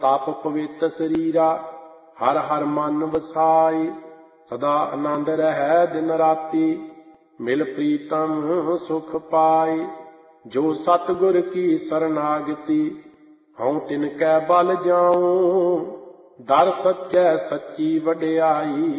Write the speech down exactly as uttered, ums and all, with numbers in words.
ਤਪ ਪਵਿੱਤ ਸਰੀਰਾ, ਹਰ ਹਰ ਮਨ ਵਸਾਈ। ਸਦਾ ਆਨੰਦ ਰਹਿ ਦਿਨ ਰਾਤੀ, ਮਿਲ ਪ੍ਰੀਤਮ ਸੁਖ ਪਾਈ। ਜੋ ਸਤਿਗੁਰ ਕੀ ਸਰਨਾਗਤੀ, ਹਉ ਤਿਨ ਕੈ ਬਲ ਜਾਉ। ਦਰ ਸੱਚੈ ਸੱਚੀ ਵਡਿਆਈ।